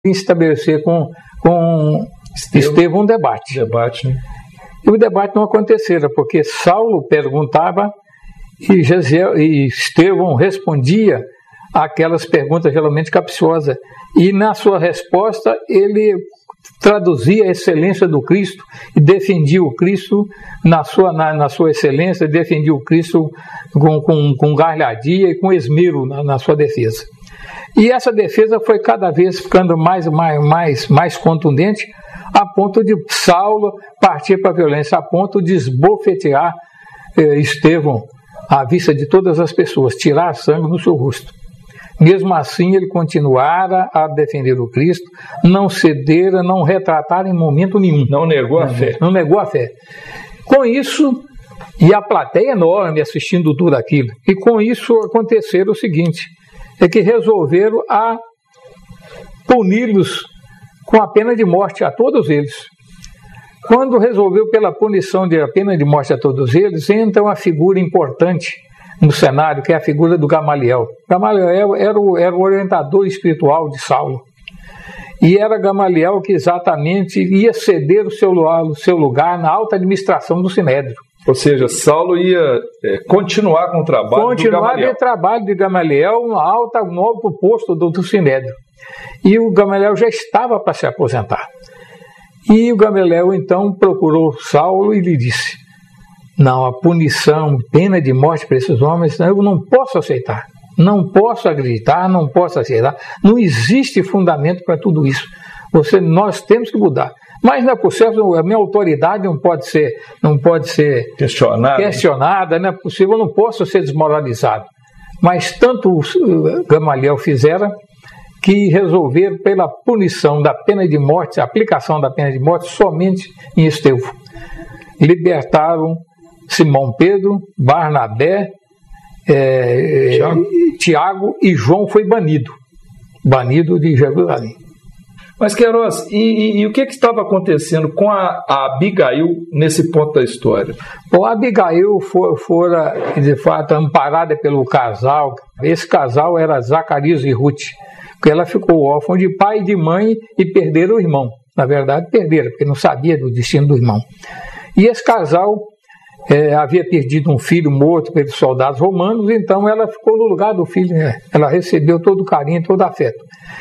estabelecer com Estevão um debate. Né? E o debate não acontecera, porque Saulo perguntava e Estevão respondia aquelas perguntas geralmente capciosas. E na sua resposta ele traduzia a excelência do Cristo e defendia o Cristo na sua excelência, defendia o Cristo com gargalhadia e com esmero na sua defesa. E essa defesa foi cada vez ficando mais contundente, a ponto de Saulo partir para a violência, a ponto de esbofetear Estevão à vista de todas as pessoas, tirar sangue no seu rosto. Mesmo assim, ele continuara a defender o Cristo, não cedera, não retratara em momento nenhum. Não negou a fé. Não negou a fé. Com isso, e a plateia enorme assistindo tudo aquilo, e com isso aconteceu o seguinte, é que resolveram puni-los com a pena de morte a todos eles. Quando resolveu pela punição da pena de morte a todos eles, entra uma figura importante no cenário, que é a figura do Gamaliel. Gamaliel era o orientador espiritual de Saulo. E era Gamaliel que exatamente ia ceder o seu lugar na alta administração do Sinédrio. Ou seja, Saulo ia continuar com o trabalho do Gamaliel. Continuar com o trabalho de Gamaliel no alto posto do Sinédrio. E o Gamaliel já estava para se aposentar. E o Gamaliel então procurou Saulo e lhe disse: não, a punição, pena de morte para esses homens, eu não posso aceitar. Não posso acreditar, não posso aceitar. Não existe fundamento para tudo isso. Nós temos que mudar. Mas não é possível, a minha autoridade não pode ser questionada, não é possível, eu não posso ser desmoralizado. Mas tanto Gamaliel fizera que resolveram pela punição da pena de morte, a aplicação da pena de morte somente em Estevão. Libertaram Simão Pedro, Barnabé, Tiago, e João foi banido de Jerusalém. Mas, Queiroz, e o que estava acontecendo com a Abigail nesse ponto da história? Bom, a Abigail fora, de fato, amparada pelo casal. Esse casal era Zacarias e Ruth, porque ela ficou órfã de pai e de mãe e perderam o irmão. Na verdade, perderam, porque não sabia do destino do irmão. E esse casal havia perdido um filho morto pelos soldados romanos, então ela ficou no lugar do filho, né? Ela recebeu todo o carinho, todo o afeto.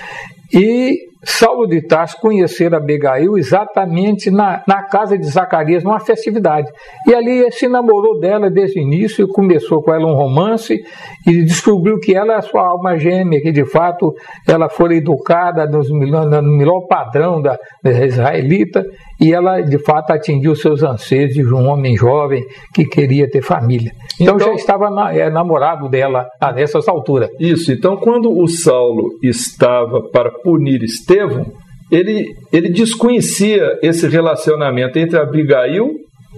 E Saulo de Tarso conhecera Abigail exatamente na casa de Zacarias, numa festividade. E ali ele se namorou dela desde o início, começou com ela um romance e descobriu que ela é a sua alma gêmea, que de fato ela foi educada no melhor padrão da israelita, e ela de fato atingiu seus anseios de um homem jovem que queria ter família. Então já estava namorado dela nessas alturas. Isso, então quando o Saulo estava para punir Estevão, ele desconhecia esse relacionamento entre Abigail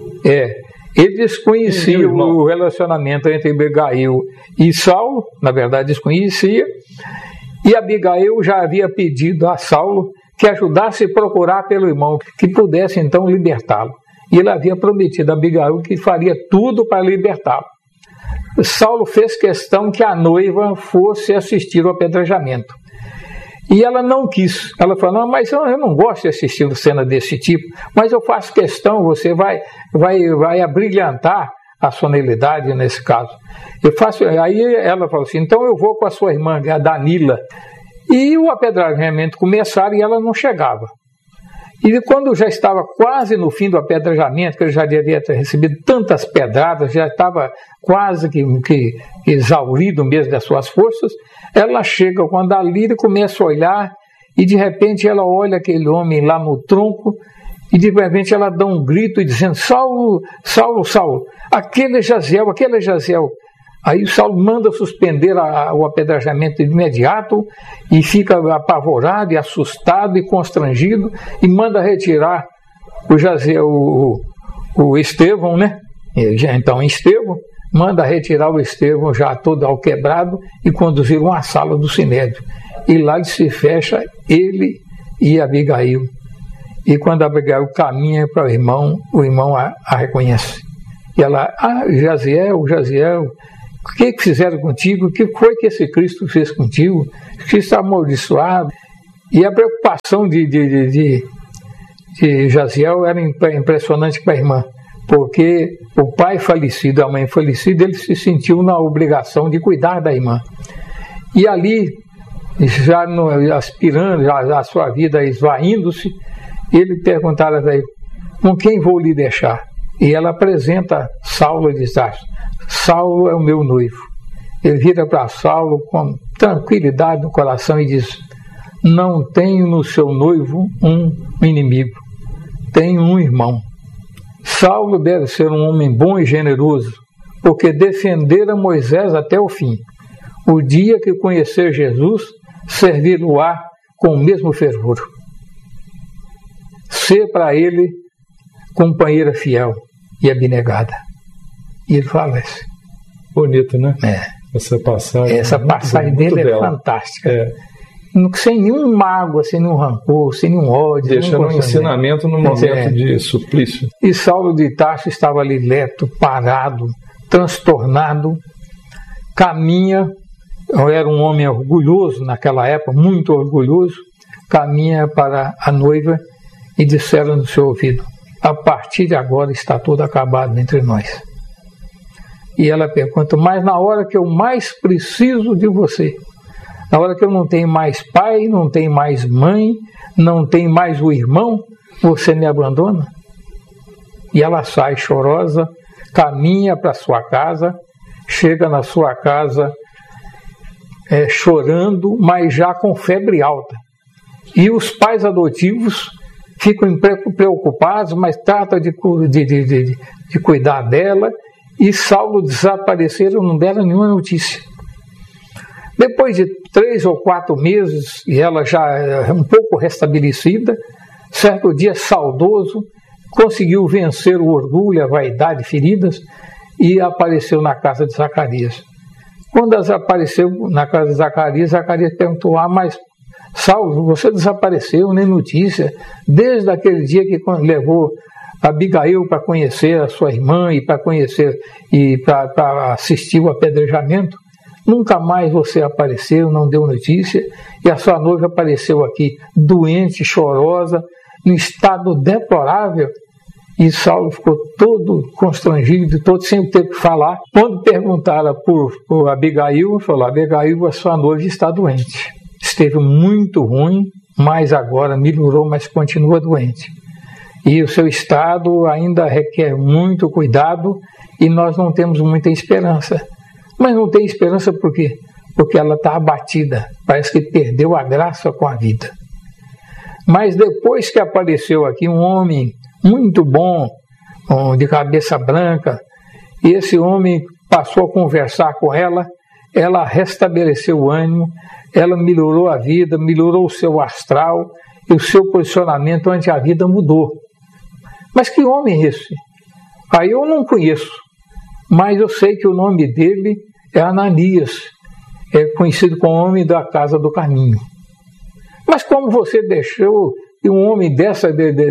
ele desconhecia o relacionamento entre Abigail e Saulo, na verdade desconhecia, e Abigail já havia pedido a Saulo que ajudasse a procurar pelo irmão, que pudesse então libertá-lo. E ele havia prometido a Abigail que faria tudo para libertá-lo. Saulo fez questão que a noiva fosse assistir ao apedrejamento. E ela não quis. Ela falou: não, mas eu não gosto de assistir cena desse tipo, mas eu faço questão, você vai abrilhantar a solenidade nesse caso. Aí ela falou assim: então eu vou com a sua irmã, a Danila. E o apedrejamento começaram e ela não chegava. E quando já estava quase no fim do apedrejamento, que ele já devia ter recebido tantas pedradas, já estava quase que exaurido mesmo das suas forças, ela chega com a Dalila e começa a olhar, e de repente ela olha aquele homem lá no tronco, e de repente ela dá um grito e dizendo: Saulo, Saulo, Saulo, aquele é Jaziel, aquele é Jaziel. Aí o Saulo manda suspender o apedrejamento de imediato e fica apavorado e assustado e constrangido e manda retirar o Estevão, né? Então Estevão manda retirar o Estevão já todo alquebrado e conduzir uma sala do Sinédrio. E lá se fecha ele e Abigail. E quando Abigail caminha para o irmão a reconhece. E ela: Jaziel, o que fizeram contigo? O que foi que esse Cristo fez contigo? Cristo está amaldiçoado. E a preocupação de Jaziel era impressionante para a irmã, porque o pai falecido, a mãe falecida, ele se sentiu na obrigação de cuidar da irmã. E ali, já aspirando, já a sua vida esvaindo-se, ele perguntava a ele: com quem vou lhe deixar? E ela apresenta Saulo e diz: Saulo é o meu noivo. Ele vira para Saulo com tranquilidade no coração e diz: não tenho no seu noivo um inimigo, tenho um irmão. Saulo deve ser um homem bom e generoso, porque defendera Moisés até o fim. O dia que conhecer Jesus, servir-lo-á com o mesmo fervor. Ser para ele companheira fiel e abnegada. E ele falece. Bonito, né? Essa passagem dele é fantástica. Sem nenhum mágoa, sem nenhum rancor, sem nenhum ódio. Deixando um ensinamento no momento de suplício. E Saulo de Tarso estava ali leto, parado, transtornado, caminha, era um homem orgulhoso naquela época, muito orgulhoso, caminha para a noiva e disseram no seu ouvido: a partir de agora está tudo acabado entre nós. E ela pergunta: mas na hora que eu mais preciso de você, na hora que eu não tenho mais pai, não tenho mais mãe, não tenho mais o irmão, você me abandona? E ela sai chorosa, caminha para sua casa, chega na sua casa chorando, mas já com febre alta. E os pais adotivos ficam preocupados, mas tratam de cuidar dela. E Saulo desapareceram, não deram nenhuma notícia. Depois de 3 ou 4 meses, e ela já um pouco restabelecida, certo dia, saudoso, conseguiu vencer o orgulho, a vaidade, feridas, e apareceu na casa de Zacarias. Quando ela apareceu na casa de Zacarias, Zacarias perguntou: mas Saulo, você desapareceu, nem notícia, desde aquele dia que levou Abigail para conhecer a sua irmã e para conhecer e para assistir o apedrejamento. Nunca mais você apareceu, não deu notícia, e a sua noiva apareceu aqui doente, chorosa, em estado deplorável. E Saulo ficou todo constrangido, todo sem ter que falar. Quando perguntaram por Abigail, falou: Abigail, a sua noiva está doente. Esteve muito ruim, mas agora melhorou, mas continua doente. E o seu estado ainda requer muito cuidado e nós não temos muita esperança. Mas não tem esperança por quê? Porque ela está abatida, parece que perdeu a graça com a vida. Mas depois que apareceu aqui um homem muito bom, de cabeça branca, e esse homem passou a conversar com ela, ela restabeleceu o ânimo, ela melhorou a vida, melhorou o seu astral, e o seu posicionamento ante a vida mudou. Mas que homem é esse? Aí eu não conheço, mas eu sei que o nome dele é Ananias, é conhecido como homem da casa do caminho. Mas como você deixou que um homem desse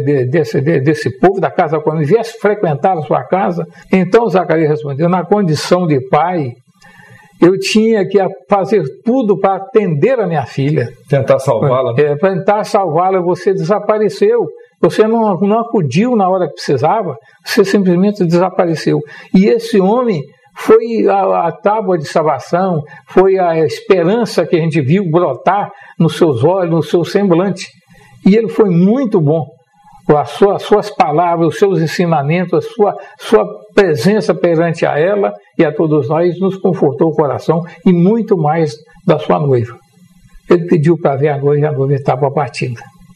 povo da casa do caminho viesse frequentar a sua casa? Então Zacarias respondeu: na condição de pai, eu tinha que fazer tudo para atender a minha filha. Tentar salvá-la. Tentar salvá-la, você desapareceu. Você não acudiu na hora que precisava, você simplesmente desapareceu. E esse homem foi a tábua de salvação, foi a esperança que a gente viu brotar nos seus olhos, no seu semblante. E ele foi muito bom. As suas palavras, os seus ensinamentos, a sua presença perante a ela e a todos nós nos confortou o coração e muito mais da sua noiva. Ele pediu para ver a noiva e a noiva estava partida.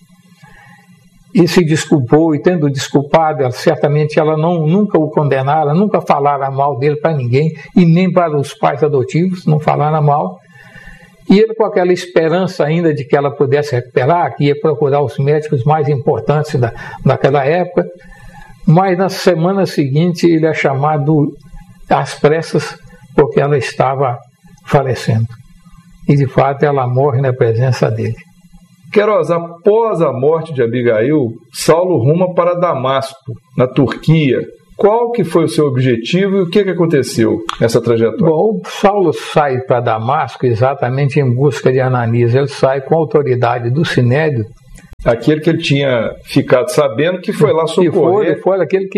E se desculpou, e tendo desculpado, certamente ela nunca o condenara, nunca falara mal dele para ninguém, e nem para os pais adotivos, não falara mal. E ele, com aquela esperança ainda de que ela pudesse recuperar, que ia procurar os médicos mais importantes daquela época, mas na semana seguinte ele é chamado às pressas, porque ela estava falecendo. E de fato ela morre na presença dele. Queiroz, após a morte de Abigail, Saulo ruma para Damasco, na Turquia, qual que foi o seu objetivo e o que aconteceu nessa trajetória? Bom, Saulo sai para Damasco exatamente em busca de Ananias. Ele sai com a autoridade do Sinédrio. Aquele que ele tinha ficado sabendo que foi lá socorrer. Foi aquele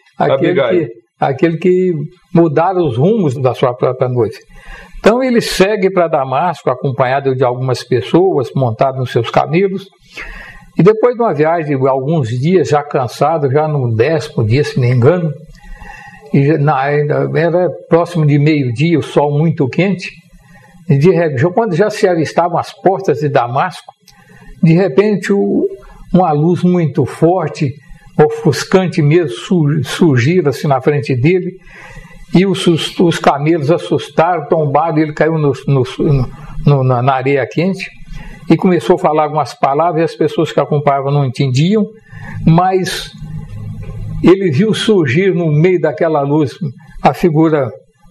que mudaram os rumos da sua própria noite. Então ele segue para Damasco, acompanhado de algumas pessoas, montado nos seus camelos. E depois de uma viagem de alguns dias, já cansado, já no 10º dia, se não me engano, era próximo de meio-dia, o sol muito quente, e quando já se avistavam as portas de Damasco, de repente uma luz muito forte, ofuscante mesmo, surgiu assim na frente dele, e os camelos assustaram, tombaram, e ele caiu na areia quente, e começou a falar algumas palavras, e as pessoas que acompanhavam não entendiam, mas ele viu surgir no meio daquela luz a figura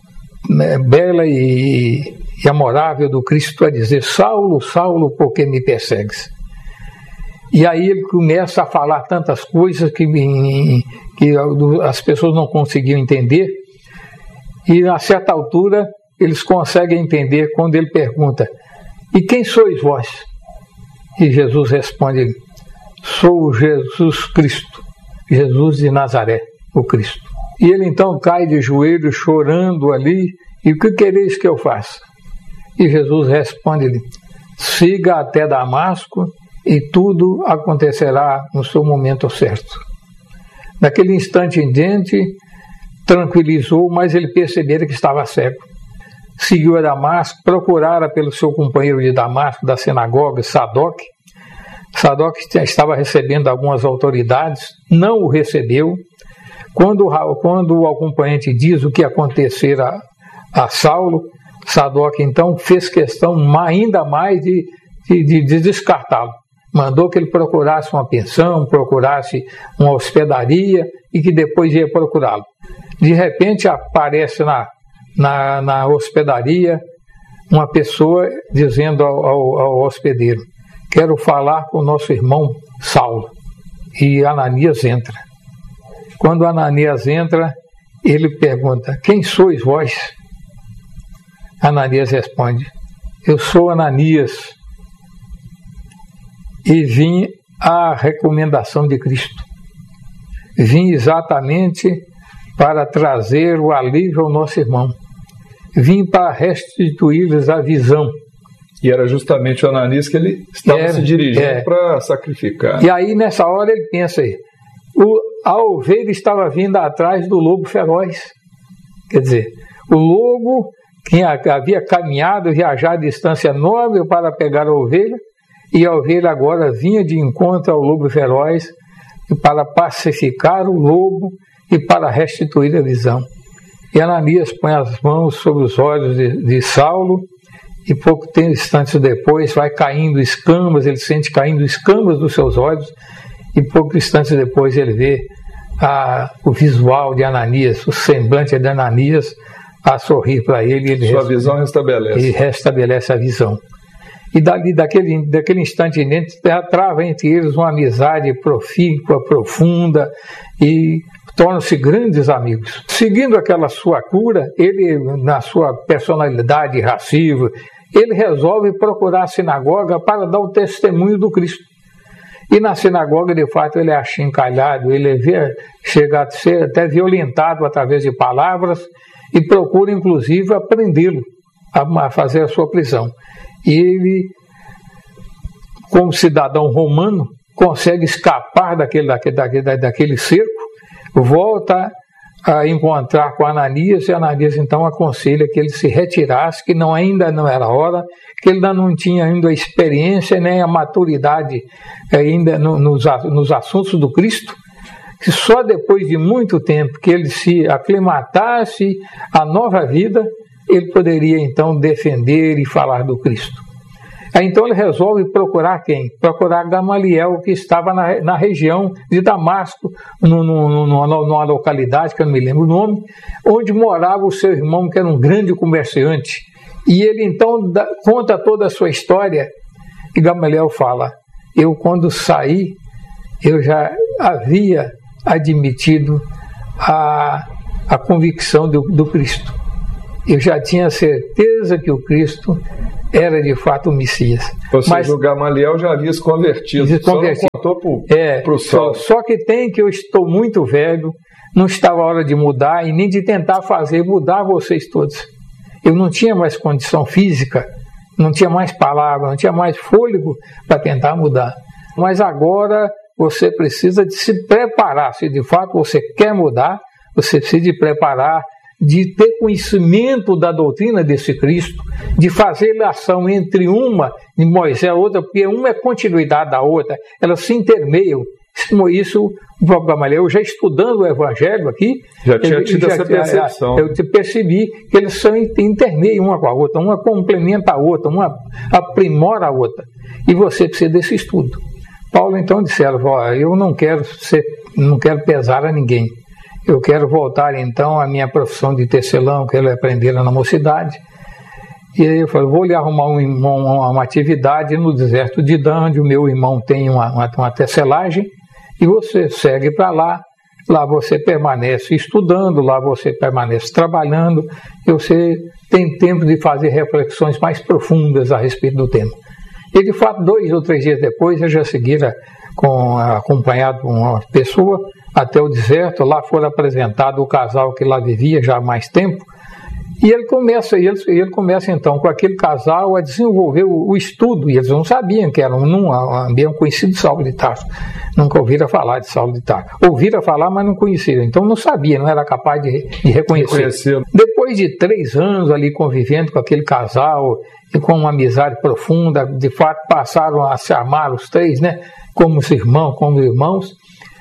bela e amorável do Cristo a dizer: Saulo, Saulo, por que me persegues? E aí ele começa a falar tantas coisas que as pessoas não conseguiam entender, e a certa altura eles conseguem entender quando ele pergunta: e quem sois vós? E Jesus responde: sou Jesus Cristo, Jesus de Nazaré, o Cristo. E ele então cai de joelhos chorando ali: e o que quereis que eu faça? E Jesus responde-lhe: siga até Damasco e tudo acontecerá no seu momento certo. Naquele instante em diante, tranquilizou, mas ele percebera que estava cego. Seguiu a Damasco, procurara pelo seu companheiro de Damasco, da sinagoga, Sadoc. Sadoc estava recebendo algumas autoridades, não o recebeu. Quando o acompanhante diz o que acontecera a Saulo, Sadoc então fez questão ainda mais de descartá-lo. Mandou que ele procurasse uma pensão, procurasse uma hospedaria e que depois ia procurá-lo. De repente aparece na hospedaria uma pessoa dizendo ao hospedeiro: quero falar com o nosso irmão Saulo. E Ananias entra. Quando Ananias entra, ele pergunta: quem sois vós? Ananias responde: eu sou Ananias e vim à recomendação de Cristo. Vim exatamente para trazer o alívio ao nosso irmão. Vim para restituir-lhes a visão. E era justamente o Ananias que ele estava se dirigindo para sacrificar. E aí, nessa hora, ele pensa aí: a ovelha estava vindo atrás do lobo feroz. Quer dizer, o lobo que havia caminhado, viajado distância enorme para pegar a ovelha, e a ovelha agora vinha de encontro ao lobo feroz para pacificar o lobo e para restituir a visão. E Ananias põe as mãos sobre os olhos de Saulo, e pouco tempo, instantes depois, vai caindo escamas, ele sente caindo escamas dos seus olhos, e poucos instantes depois ele vê o visual de Ananias, o semblante de Ananias a sorrir para ele. Sua visão restabelece. E restabelece a visão. E daquele instante em diante, trava entre eles uma amizade profícua, profunda, e tornam-se grandes amigos. Seguindo aquela sua cura, ele, na sua personalidade irascível, ele resolve procurar a sinagoga para dar o testemunho do Cristo. E na sinagoga, de fato, ele é achincalhado, ele chega a ser até violentado através de palavras, e procura, inclusive, prendê-lo, a fazer a sua prisão. E ele, como cidadão romano, consegue escapar daquele cerco, volta a encontrar com Ananias, e Ananias então aconselha que ele se retirasse, que ainda não era hora, que ele ainda não tinha ainda a experiência nem a maturidade ainda nos assuntos do Cristo, que só depois de muito tempo que ele se aclimatasse à nova vida, ele poderia então defender e falar do Cristo. Aí então ele resolve procurar quem? Procurar Gamaliel, que estava na região de Damasco, numa localidade que eu não me lembro o nome, onde morava o seu irmão, que era um grande comerciante. E ele então conta toda a sua história, e Gamaliel fala: eu quando saí, eu já havia admitido a convicção do Cristo. Eu já tinha certeza que o Cristo era de fato o Messias. Ou seja, o Gamaliel já havia se convertido. Só não contou para o Saulo. Só que tem que eu estou muito velho, não estava a hora de mudar e nem de tentar mudar vocês todos. Eu não tinha mais condição física, não tinha mais palavra, não tinha mais fôlego para tentar mudar. Mas agora você precisa de se preparar. Se de fato você quer mudar, você precisa de preparar, de ter conhecimento da doutrina desse Cristo, de fazer relação entre uma de Moisés e a outra, porque uma é continuidade da outra, elas se intermeiam. Isso o próprio Gamaliel, já estudando o Evangelho aqui, já tinha tido essa percepção. Eu percebi que eles são intermeiam uma com a outra, uma complementa a outra, uma aprimora a outra. E você precisa desse estudo. Paulo então disseram, eu não quero pesar a ninguém. Eu quero voltar então à minha profissão de tecelão, que ele aprendera na mocidade. E aí eu falei, vou lhe arrumar uma atividade no deserto de Dan, onde o meu irmão tem uma tecelagem, e você segue para lá. Lá você permanece estudando, lá você permanece trabalhando, e você tem tempo de fazer reflexões mais profundas a respeito do tema. E de fato, 2 ou 3 dias depois, eu já seguira acompanhado com uma pessoa até o deserto. Lá foi apresentado o casal que lá vivia já há mais tempo, e ele começa então com aquele casal a desenvolver o estudo, e eles não sabiam que era um conhecido Saulo de Tarso, nunca ouviram falar de Saulo de Tarso, ouviram falar, mas não conheciam, então não sabia, não era capaz de reconhecer. Depois de 3 anos ali convivendo com aquele casal e com uma amizade profunda, de fato passaram a se amar os 3, né, como irmãos.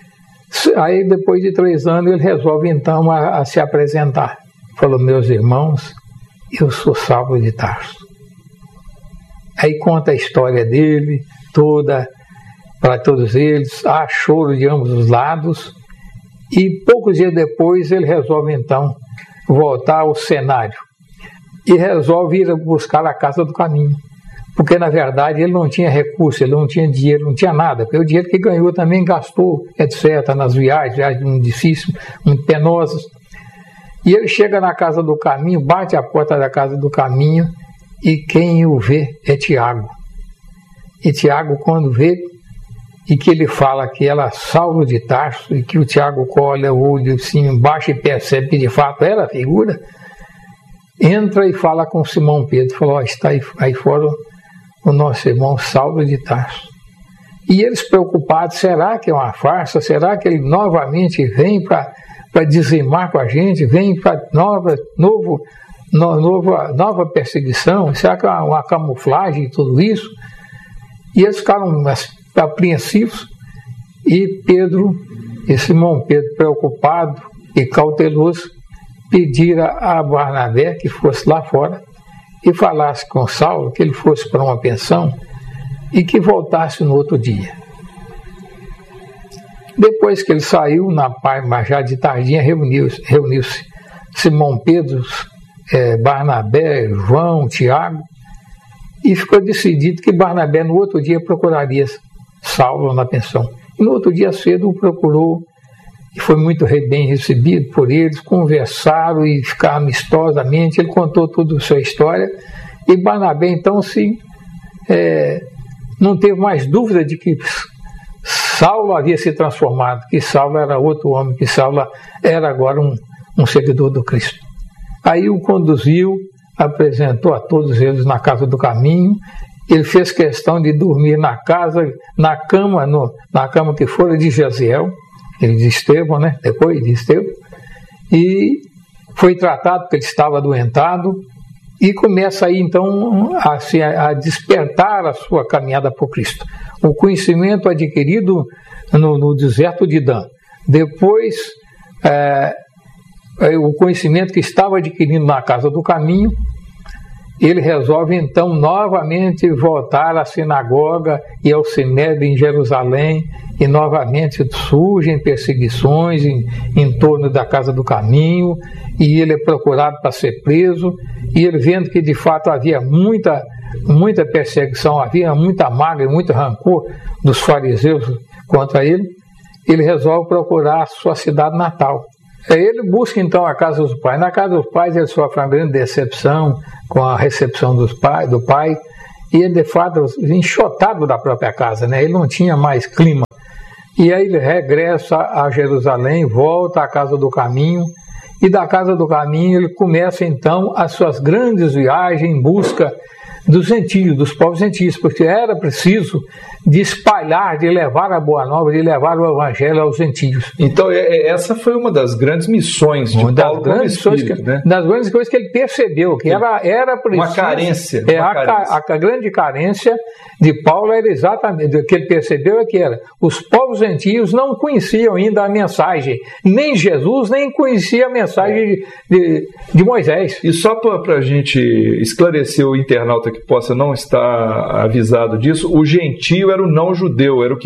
Aí depois de 3 anos ele resolve então a se apresentar. Falou, meus irmãos, eu sou Saulo de Tarso. Aí conta a história dele toda para todos eles, há choro de ambos os lados, e poucos dias depois ele resolve então voltar ao cenário e resolve ir buscar a Casa do Caminho, porque na verdade ele não tinha recurso, ele não tinha dinheiro, não tinha nada, porque o dinheiro que ganhou também gastou, etc., nas viagens muito difíceis, muito penosas. E ele chega na Casa do Caminho, bate a porta da Casa do Caminho, e quem o vê é Tiago. E Tiago, quando vê, e que ele fala que ela é Saulo de Tarso, e que o Tiago olha o olho assim embaixo e percebe que de fato era a figura, entra e fala com Simão Pedro, falou, está aí fora o nosso irmão Saulo de Tarso. E eles preocupados, será que é uma farsa? Será que ele novamente vem para dizimar com a gente, vem para nova perseguição? Será que é uma camuflagem e tudo isso? E eles ficaram apreensivos, e Simão Pedro, preocupado e cauteloso, pedira a Barnabé que fosse lá fora e falasse com Saulo que ele fosse para uma pensão e que voltasse no outro dia. Depois que ele saiu, mas já de tardinha, reuniu-se Simão Pedro, Barnabé, João, Tiago, e ficou decidido que Barnabé no outro dia procuraria Saulo na pensão. E no outro dia cedo o procurou, e foi muito bem recebido por eles, conversaram e ficaram amistosamente, ele contou toda a sua história, e Barnabé então não teve mais dúvida de que Saulo havia se transformado, que Saulo era outro homem, que Saulo era agora um seguidor do Cristo. Aí o conduziu, apresentou a todos eles na Casa do Caminho. Ele fez questão de dormir na cama que fora de Jaziel, ele de Estevão, né? Depois de Estevão, e foi tratado porque ele estava adoentado, e começa aí então a despertar a sua caminhada por Cristo. O conhecimento adquirido no deserto de Dan, depois o conhecimento que estava adquirindo na Casa do Caminho, ele resolve então novamente voltar à sinagoga e ao Sinédrio em Jerusalém, e novamente surgem perseguições em torno da Casa do Caminho, e ele é procurado para ser preso, e ele vendo que de fato havia muita perseguição, havia muita mágoa e muito rancor dos fariseus contra ele, ele resolve procurar a sua cidade natal, Ele busca então a casa dos pais. Na casa dos pais ele sofre uma grande decepção com a recepção do pai, e ele de fato enxotado da própria casa, né? Ele não tinha mais clima. E aí ele regressa a Jerusalém, volta à casa do caminho, e da casa do caminho ele começa então as suas grandes viagens em busca dos gentios, dos povos gentios, porque era preciso de espalhar, de levar a boa nova, de levar o evangelho aos gentios. Então essa foi uma das grandes missões de Paulo como espírito, né? Das grandes coisas que ele percebeu, que era preciso... Uma carência. A grande carência de Paulo era exatamente, o que ele percebeu é que os povos gentios não conheciam ainda a mensagem, nem Jesus, nem conhecia a mensagem de Moisés. E só para a gente esclarecer o internauta que possa não estar avisado disso, o gentio era o não-judeu, era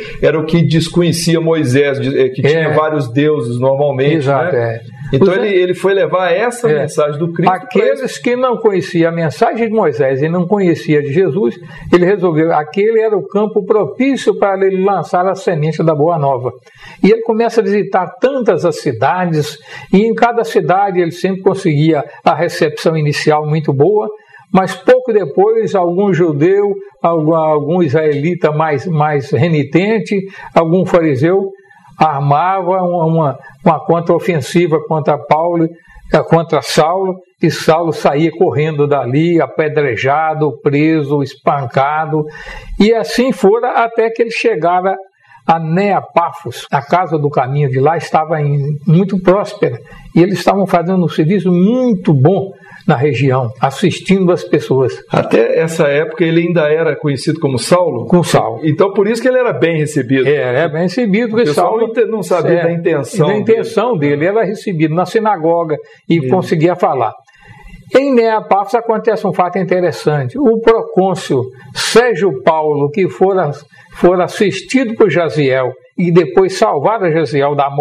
o que desconhecia Moisés, que tinha vários deuses normalmente. Exato, né? Então ele foi levar essa mensagem do Cristo. Aqueles que não conheciam a mensagem de Moisés e não conheciam de Jesus, ele resolveu, aquele era o campo propício para ele lançar a semente da Boa Nova. E ele começa a visitar tantas as cidades, e em cada cidade ele sempre conseguia a recepção inicial muito boa, mas pouco depois, algum judeu, algum israelita mais renitente, algum fariseu, armava uma contra-ofensiva contra Paulo, contra Saulo, e Saulo saía correndo dali, apedrejado, preso, espancado, e assim fora até que ele chegara a Neapafos, a casa do caminho de lá estava muito próspera, e eles estavam fazendo um serviço muito bom na região, assistindo as pessoas. Até essa época ele ainda era conhecido como Saulo? Com Saulo. Então por isso que ele era bem recebido. Era bem recebido, porque Saulo não sabia da intenção. Da intenção dele. Ele era recebido na sinagoga e conseguia falar. Em Neapafos acontece um fato interessante. O procônsul Sérgio Paulo, que fora assistido por Jaziel e depois salvar a Jaziel da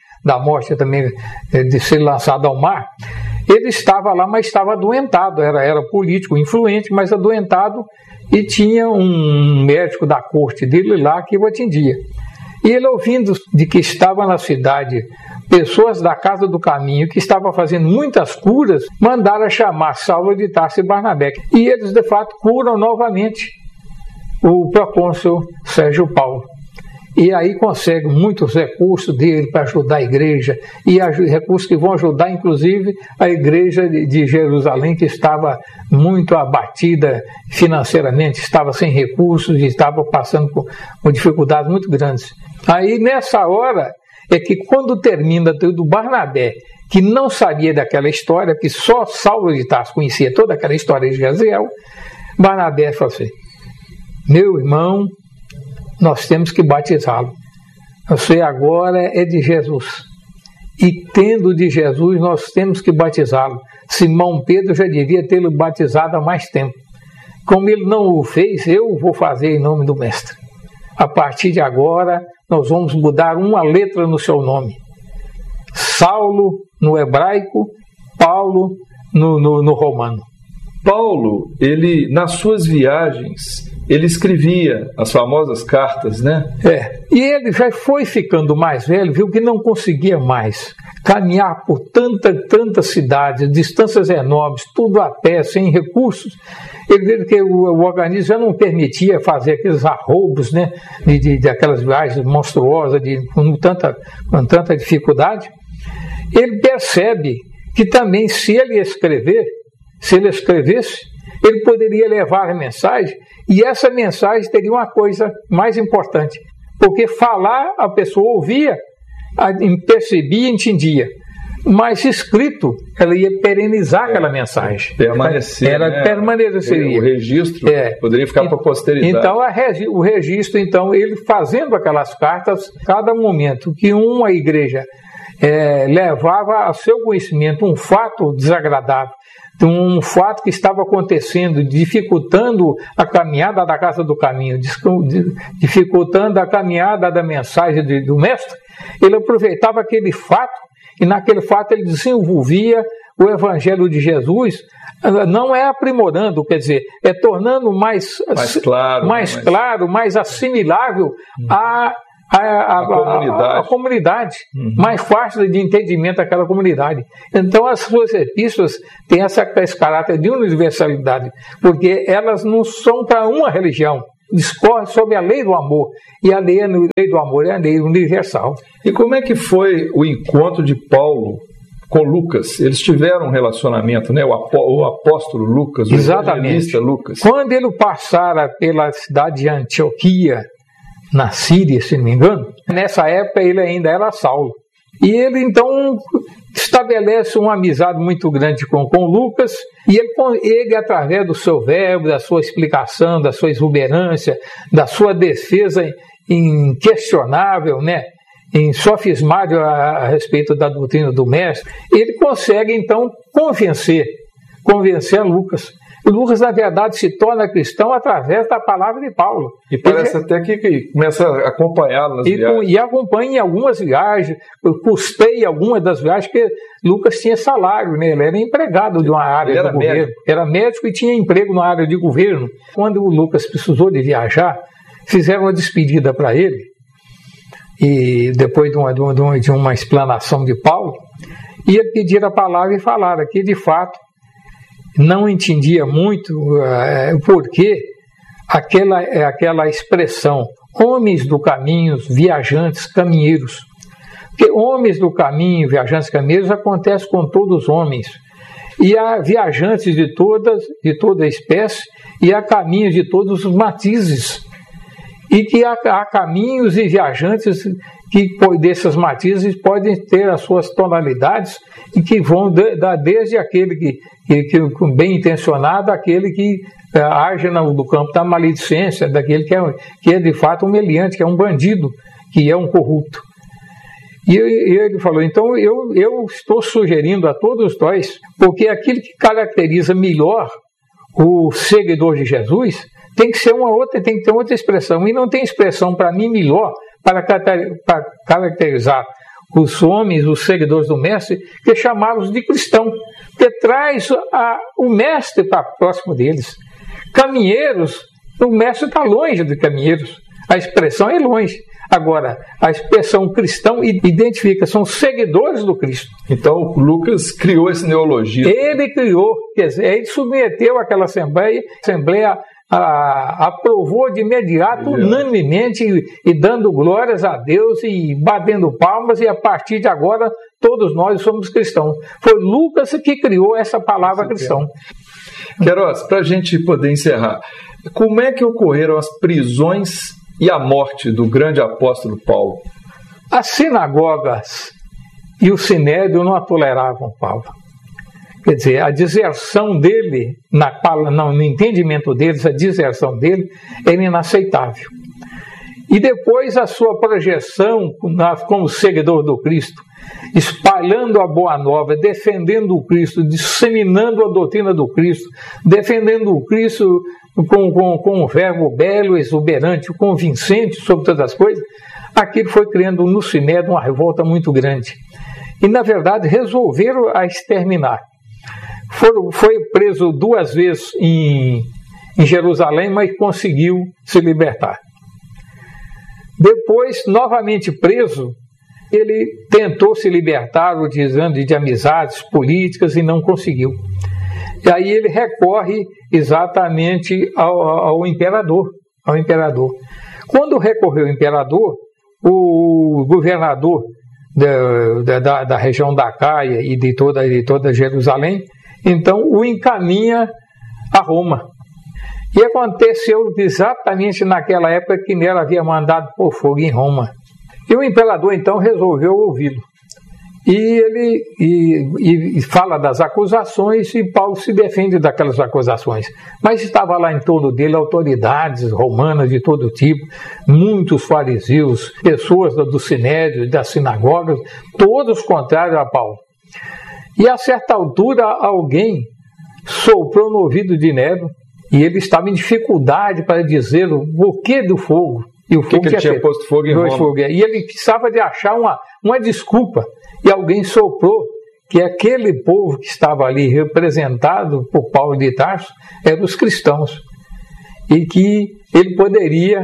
morte também de ser lançado ao mar, ele estava lá, mas estava adoentado, era político, influente, mas adoentado, e tinha um médico da corte dele lá que o atendia. E ele, ouvindo de que estava na cidade pessoas da casa do caminho que estavam fazendo muitas curas, mandaram chamar Saulo de Tarso e Barnabé. E eles, de fato, curam novamente o procônsul Sérgio Paulo. E aí consegue muitos recursos dele para ajudar a igreja, e recursos que vão ajudar, inclusive, a igreja de Jerusalém, que estava muito abatida financeiramente, estava sem recursos e estava passando por dificuldades muito grandes. Aí, nessa hora, é que quando termina do Barnabé, que não sabia daquela história, que só Saulo de Tarso conhecia toda aquela história de Jaziel, Barnabé falou assim: meu irmão, nós temos que batizá-lo. Você agora é de Jesus. E tendo de Jesus, nós temos que batizá-lo. Simão Pedro já devia tê-lo batizado há mais tempo. Como ele não o fez, eu vou fazer em nome do Mestre. A partir de agora, nós vamos mudar uma letra no seu nome. Saulo no hebraico, Paulo no romano. Paulo, ele, nas suas viagens, ele escrevia as famosas cartas, né? E ele já foi ficando mais velho, viu que não conseguia mais caminhar por tantas cidades, distâncias enormes, tudo a pé, sem recursos. Ele viu que o organismo já não permitia fazer aqueles arroubos, né, de aquelas viagens monstruosas, com tanta dificuldade. Ele percebe que também, se ele escrevesse, ele poderia levar a mensagem, e essa mensagem teria uma coisa mais importante, porque falar a pessoa ouvia, percebia e entendia, mas escrito ela ia perenizar aquela mensagem, permaneceria. O registro poderia ficar para a posteridade. Então o registro, então, ele fazendo aquelas cartas, cada momento que uma igreja levava a seu conhecimento um fato desagradável, um fato que estava acontecendo, dificultando a caminhada da casa do caminho, dificultando a caminhada da mensagem do mestre, ele aproveitava aquele fato, e naquele fato ele desenvolvia o evangelho de Jesus, não é aprimorando, quer dizer, é tornando mais claro, mais assimilável a comunidade, mais fácil de entendimento daquela comunidade. Então as suas epístolas têm esse caráter de universalidade, porque elas não são para uma religião, discorre sobre a lei do amor, e a lei do amor é a lei universal. E como é que foi o encontro de Paulo com Lucas? Eles tiveram um relacionamento, né? O apóstolo Lucas, o evangelista Lucas. Quando ele passara pela cidade de Antioquia, na Síria, se não me engano, nessa época ele ainda era Saulo. E ele então estabelece uma amizade muito grande com Lucas, e ele, através do seu verbo, da sua explicação, da sua exuberância, da sua defesa inquestionável, né, insofismável a respeito da doutrina do mestre, ele consegue então convencer a Lucas. Lucas, na verdade, se torna cristão através da palavra de Paulo. E parece até que começa a acompanhá-lo nas viagens. E acompanha em algumas viagens, custei algumas das viagens, porque Lucas tinha salário, né? Ele era empregado de uma área do governo. Era médico e tinha emprego na área de governo. Quando o Lucas precisou de viajar, fizeram uma despedida para ele, e depois de uma explanação de Paulo, ia pedir a palavra e falar que, de fato, não entendia muito porque aquela expressão homens do caminho, viajantes, caminheiros. Porque homens do caminho, viajantes, caminheiros acontece com todos os homens. E há viajantes de toda espécie, e há caminhos de todos os matizes. E que há caminhos e viajantes que dessas matizes podem ter as suas tonalidades, e que vão desde aquele que bem intencionado, aquele que age no campo da maledicência, daquele que é de fato um meliante, que é um bandido, que é um corrupto. E ele falou, então eu estou sugerindo a todos nós, porque aquilo que caracteriza melhor o seguidor de Jesus tem que ter outra expressão, e não tem expressão para mim melhor para caracterizar os homens, os seguidores do mestre, que chamá-los de cristão, que traz o mestre para próximo deles. Caminheiros, o mestre está longe de caminheiros, a expressão é longe. Agora, a expressão cristão identifica, são seguidores do Cristo. Então, Lucas criou esse neologismo. Ele criou, quer dizer, ele submeteu aquela assembleia, a assembleia aprovou de imediato, unanimemente, e dando glórias a Deus e batendo palmas, e a partir de agora todos nós somos cristãos. Foi Lucas que criou essa palavra cristão. Queiroz, para a gente poder encerrar, como é que ocorreram as prisões e a morte do grande apóstolo Paulo? As sinagogas e o sinédrio não a toleravam Paulo. Quer dizer, a deserção dele, no entendimento deles, a deserção dele era inaceitável. E depois a sua projeção como seguidor do Cristo, espalhando a boa nova, defendendo o Cristo, disseminando a doutrina do Cristo, defendendo o Cristo com um verbo belo, exuberante, convincente sobre todas as coisas, aquilo foi criando no sinédrio uma revolta muito grande. E, na verdade, resolveram a exterminar. Foi preso 2 vezes em Jerusalém, mas conseguiu se libertar. Depois, novamente preso, ele tentou se libertar, utilizando de amizades políticas, e não conseguiu. E aí ele recorre exatamente ao imperador. Quando recorreu ao imperador, o governador da região da Caia e de toda Jerusalém, então o encaminha a Roma. E aconteceu exatamente naquela época que Nero havia mandado pôr fogo em Roma. E o imperador então resolveu ouvi-lo. E ele fala das acusações, e Paulo se defende daquelas acusações. Mas estava lá em torno dele autoridades romanas de todo tipo, muitos fariseus, pessoas do sinédrio, das sinagogas, todos contrários a Paulo. E a certa altura alguém soprou no ouvido de Nero, e ele estava em dificuldade para dizer o porquê do fogo. E o fogo que ele tinha posto fogo em Roma. E ele precisava de achar uma desculpa. E alguém soprou que aquele povo que estava ali representado por Paulo de Tarso eram os cristãos. E que ele poderia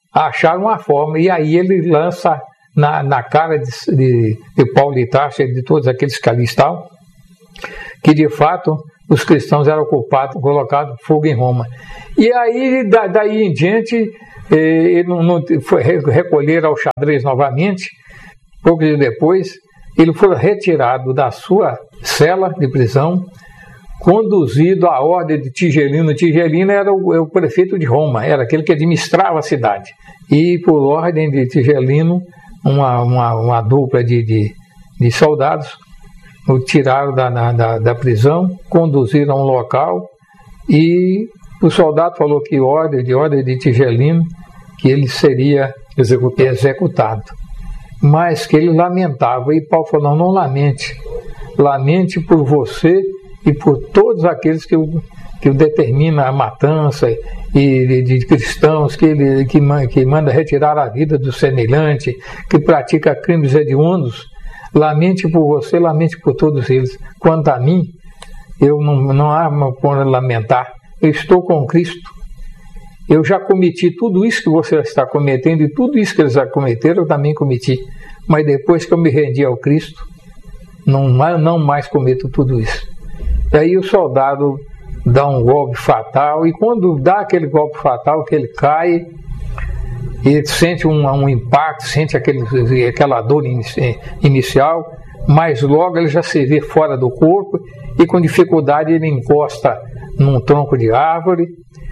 acharam uma forma, e aí ele lança na cara de Paulo de Tarso e de todos aqueles que ali estavam, que de fato os cristãos eram colocados fogo em Roma. E aí, daí em diante, ele não foi recolher ao xadrez novamente. Pouco depois, ele foi retirado da sua cela de prisão, conduzido à ordem de Tigelino. Tigelino era o prefeito de Roma, era aquele que administrava a cidade. E por ordem de Tigelino, uma dupla de soldados o tiraram da prisão, conduziram a um local, e o soldado falou que ordem de Tigelino, que ele seria executado. Mas que ele lamentava, e Paulo falou: não lamente por você e por todos aqueles que o determina a matança e de cristãos, que manda retirar a vida do semelhante, que pratica crimes hediondos. Lamente por você, lamente por todos eles. Quanto a mim, eu não há por lamentar. Eu estou com Cristo. Eu já cometi tudo isso que você está cometendo, e tudo isso que eles já cometeram, eu também cometi. Mas depois que eu me rendi ao Cristo, não mais cometo tudo isso. E aí o soldado dá um golpe fatal, e quando dá aquele golpe fatal, que ele cai, ele sente um impacto, sente aquela dor inicial, mas logo ele já se vê fora do corpo, e com dificuldade ele encosta num tronco de árvore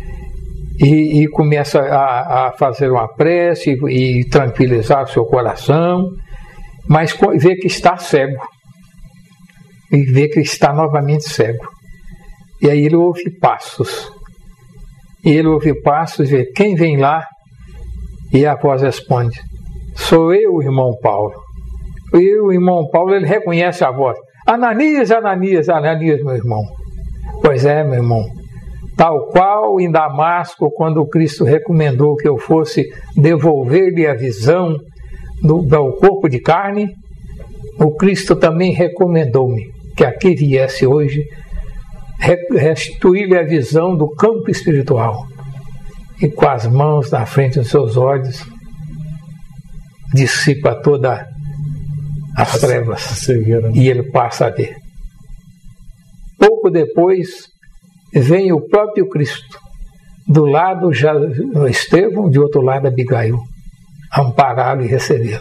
e começa a fazer uma prece e tranquilizar o seu coração, mas vê que está cego, e vê que está novamente cego. E aí ele ouve passos, e vê quem vem lá. E a voz responde: sou eu, irmão Paulo. E o irmão Paulo, ele reconhece a voz: Ananias, Ananias, Ananias, meu irmão. Pois é, meu irmão. Tal qual em Damasco, quando Cristo recomendou que eu fosse devolver-lhe a visão do corpo de carne, o Cristo também recomendou-me que aqui viesse hoje restituir-lhe a visão do campo espiritual. E com as mãos na frente dos seus olhos, dissipa todas as trevas, e ele passa a ver. Pouco depois, vem o próprio Cristo, do lado já Estevão, de outro lado Abigail, ampará-lo e recebê-lo.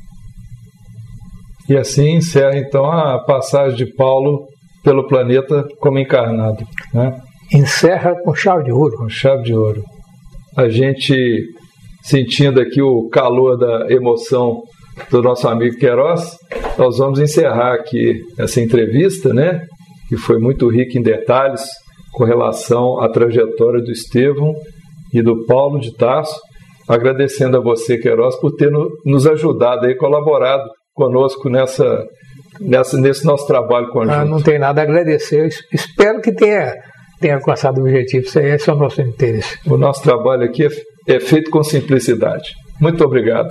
E assim encerra então a passagem de Paulo pelo planeta como encarnado, né? Encerra com chave de ouro. Com chave de ouro. A gente, sentindo aqui o calor da emoção do nosso amigo Queiroz, nós vamos encerrar aqui essa entrevista, né? Que foi muito rica em detalhes com relação à trajetória do Estevão e do Paulo de Tarso, agradecendo a você, Queiroz, por ter nos ajudado aí, colaborado conosco nesse nosso trabalho conjunto. Não tem nada a agradecer. Eu espero que tenha alcançado o objetivo. Esse é o nosso interesse. O nosso trabalho aqui é feito com simplicidade. Muito obrigado.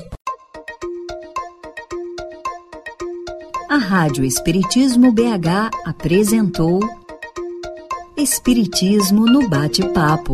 A Rádio Espiritismo BH apresentou Espiritismo no Bate-Papo.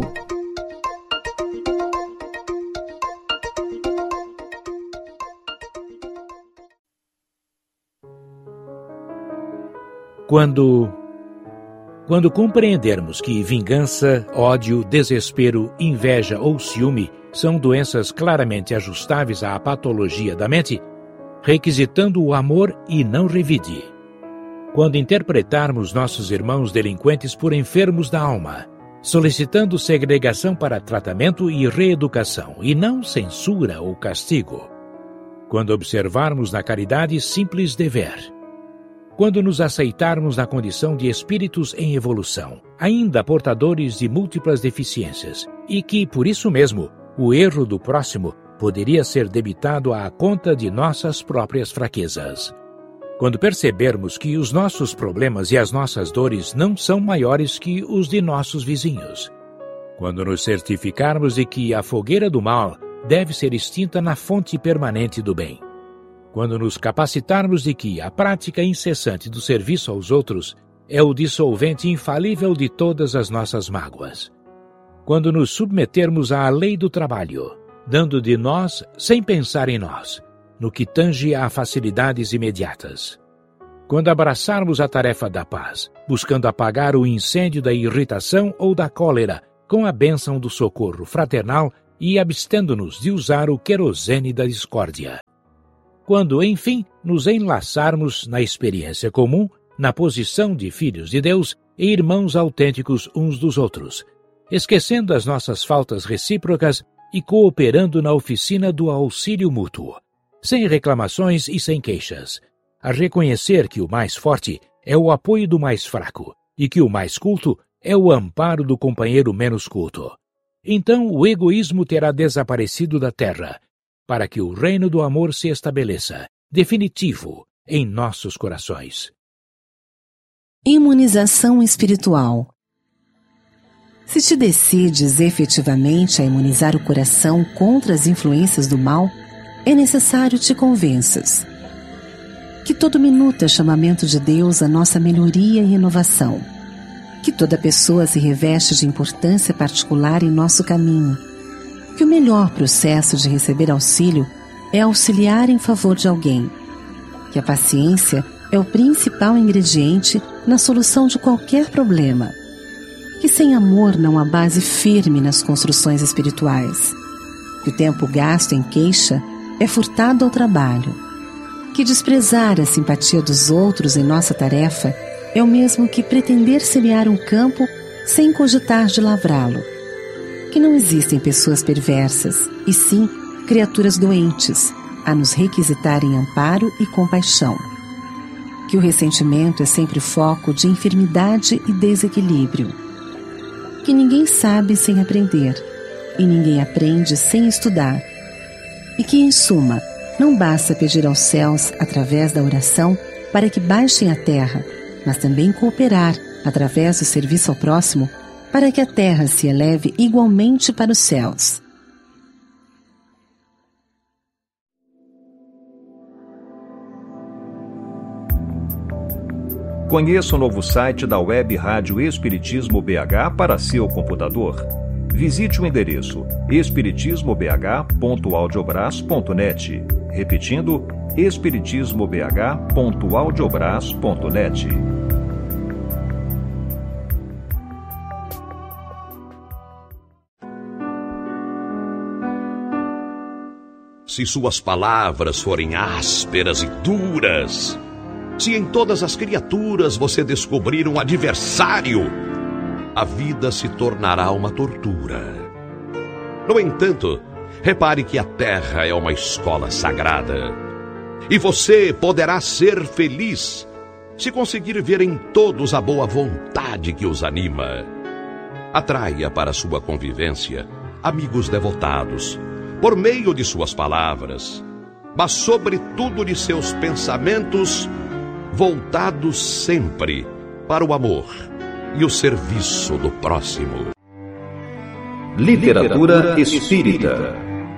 Quando compreendermos que vingança, ódio, desespero, inveja ou ciúme são doenças claramente ajustáveis à patologia da mente, requisitando o amor e não revide. Quando interpretarmos nossos irmãos delinquentes por enfermos da alma, solicitando segregação para tratamento e reeducação, e não censura ou castigo. Quando observarmos na caridade simples dever. Quando nos aceitarmos na condição de espíritos em evolução, ainda portadores de múltiplas deficiências, e que, por isso mesmo, o erro do próximo poderia ser debitado à conta de nossas próprias fraquezas. Quando percebermos que os nossos problemas e as nossas dores não são maiores que os de nossos vizinhos. Quando nos certificarmos de que a fogueira do mal deve ser extinta na fonte permanente do bem. Quando nos capacitarmos de que a prática incessante do serviço aos outros é o dissolvente infalível de todas as nossas mágoas. Quando nos submetermos à lei do trabalho, dando de nós sem pensar em nós, no que tange a facilidades imediatas. Quando abraçarmos a tarefa da paz, buscando apagar o incêndio da irritação ou da cólera com a bênção do socorro fraternal e abstendo-nos de usar o querosene da discórdia. Quando, enfim, nos enlaçarmos na experiência comum, na posição de filhos de Deus e irmãos autênticos uns dos outros, esquecendo as nossas faltas recíprocas e cooperando na oficina do auxílio mútuo, sem reclamações e sem queixas, a reconhecer que o mais forte é o apoio do mais fraco e que o mais culto é o amparo do companheiro menos culto. Então o egoísmo terá desaparecido da terra, para que o reino do amor se estabeleça, definitivo, em nossos corações. Imunização espiritual. Se te decides efetivamente a imunizar o coração contra as influências do mal, é necessário te convenças que todo minuto é chamamento de Deus à nossa melhoria e renovação, que toda pessoa se reveste de importância particular em nosso caminho, que o melhor processo de receber auxílio é auxiliar em favor de alguém, que a paciência é o principal ingrediente na solução de qualquer problema, que sem amor não há base firme nas construções espirituais, que o tempo gasto em queixa é furtado ao trabalho, que desprezar a simpatia dos outros em nossa tarefa é o mesmo que pretender semear um campo sem cogitar de lavrá-lo, que não existem pessoas perversas, e sim criaturas doentes, a nos requisitarem amparo e compaixão, que o ressentimento é sempre foco de enfermidade e desequilíbrio, que ninguém sabe sem aprender, e ninguém aprende sem estudar, e que, em suma, não basta pedir aos céus, através da oração, para que baixem a terra, mas também cooperar, através do serviço ao próximo, para que a terra se eleve igualmente para os céus. Conheça o novo site da Web Rádio Espiritismo BH para seu computador. Visite o endereço espiritismobh.audiobras.net. Repetindo, espiritismobh.audiobras.net. Se suas palavras forem ásperas e duras, se em todas as criaturas você descobrir um adversário, a vida se tornará uma tortura. No entanto, repare que a terra é uma escola sagrada, e você poderá ser feliz se conseguir ver em todos a boa vontade que os anima. Atraia para sua convivência amigos devotados, por meio de suas palavras, mas sobretudo de seus pensamentos, voltados sempre para o amor e o serviço do próximo. Literatura espírita.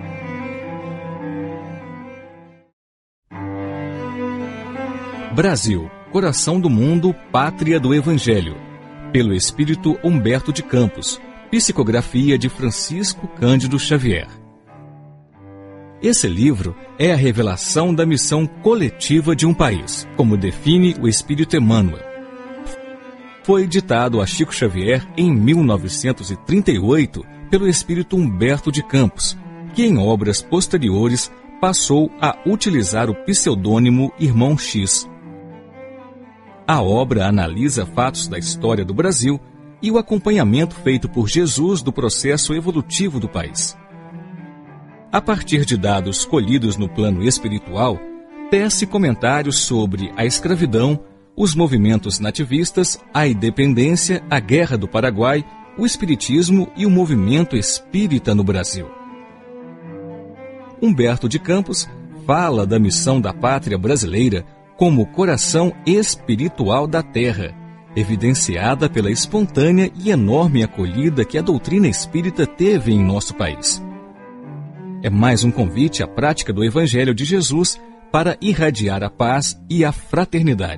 Brasil, coração do mundo, pátria do Evangelho. Pelo espírito Humberto de Campos. Psicografia de Francisco Cândido Xavier. Esse livro é a revelação da missão coletiva de um país, como define o Espírito Emmanuel. Foi ditado a Chico Xavier em 1938 pelo espírito Humberto de Campos, que em obras posteriores passou a utilizar o pseudônimo Irmão X. A obra analisa fatos da história do Brasil e o acompanhamento feito por Jesus do processo evolutivo do país. A partir de dados colhidos no plano espiritual, tece comentários sobre a escravidão, os movimentos nativistas, a independência, a Guerra do Paraguai, o espiritismo e o movimento espírita no Brasil. Humberto de Campos fala da missão da pátria brasileira como coração espiritual da terra, evidenciada pela espontânea e enorme acolhida que a doutrina espírita teve em nosso país. É mais um convite à prática do Evangelho de Jesus para irradiar a paz e a fraternidade.